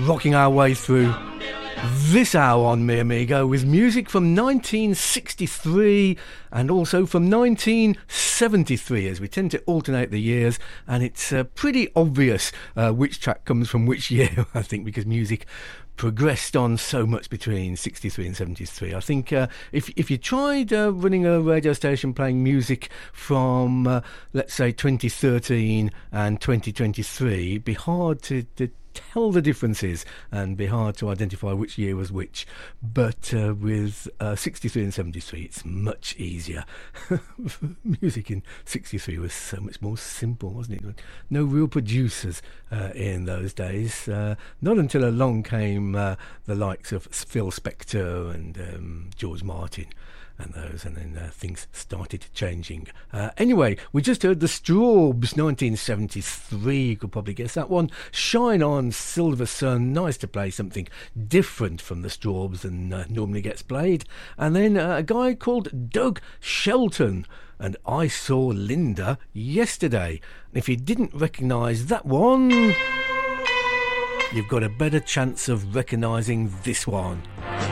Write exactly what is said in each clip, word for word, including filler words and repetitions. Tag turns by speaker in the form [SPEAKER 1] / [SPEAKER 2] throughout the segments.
[SPEAKER 1] rocking our way through this hour on Mi Amigo with music from nineteen sixty-three and also from nineteen seventy-three, as we tend to alternate the years, and it's uh, pretty obvious uh, which track comes from which year, I think, because music progressed on so much between sixty-three and seventy-three. I think uh, if if you tried uh, running a radio station playing music from, uh, let's say, twenty thirteen and twenty twenty-three, it'd be hard to, to tell the differences and be hard to identify which year was which. But uh, with uh, sixty-three and seventy-three, it's much easier. Music in sixty-three was so much more simple, wasn't it? No real producers uh, in those days. Uh, not until along came uh, the likes of Phil Spector and um, George Martin and those, and then uh, things started changing. Uh, anyway, we just heard the Strawbs, nineteen seventy-three, you could probably guess that one. Shine On, Silver Sun, nice to play something different from the Strawbs than uh, normally gets played. And then uh, a guy called Doug Shelton, and I Saw Linda Yesterday. And if you didn't recognise that one, you've got a better chance of recognising this one.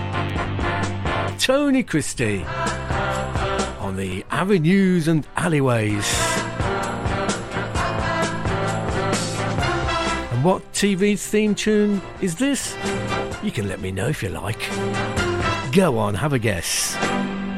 [SPEAKER 1] Tony Christie on the avenues and alleyways. And what T V theme tune is this? You can let me know if you like. Go on, have a guess.